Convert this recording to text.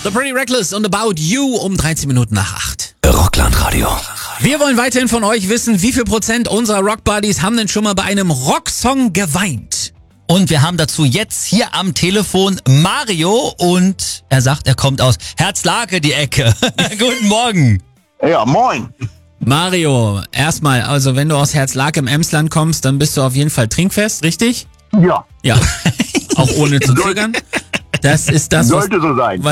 The Pretty Reckless und About You um 13 Minuten nach 8. Rockland-Radio. Wir wollen weiterhin von euch wissen, wie viel Prozent unserer Rock-Buddies haben denn schon mal bei einem Rocksong geweint? Und wir haben dazu jetzt hier am Telefon Mario und er sagt, er kommt aus Herzlake, die Ecke. Guten Morgen. Ja, moin. Mario, erstmal, also wenn du aus Herzlake im Emsland kommst, dann bist du auf jeden Fall trinkfest, richtig? Ja, Ja, auch ohne zu zögern. Das ist das, sollte so sein. was